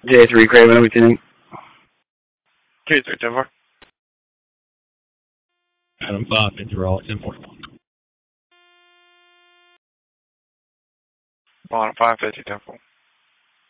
J3 Craven, Lieutenant. 2310-4. Adam 5, 50 roll, 1041. Bottom 550, 10-4.